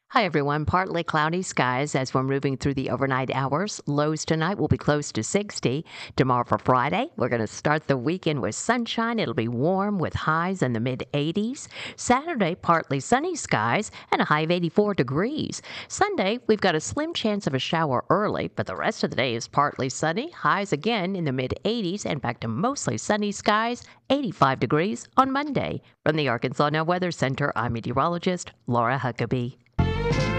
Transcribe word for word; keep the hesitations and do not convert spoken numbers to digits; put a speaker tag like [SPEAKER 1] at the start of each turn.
[SPEAKER 1] Hi, everyone. Partly cloudy skies as we're moving through the overnight hours. Lows tonight will be close to sixty. Tomorrow for Friday, we're going to start the weekend with sunshine. It'll be warm with highs in the mid eighties. Saturday, partly sunny skies and a high of eighty-four degrees. Sunday, we've got a slim chance of a shower early, but the rest of the day is partly sunny. Highs again in the mid eighties and back to mostly sunny skies, eighty-five degrees on Monday. From the Arkansas Now Weather Center, I'm meteorologist Laura Huckabee.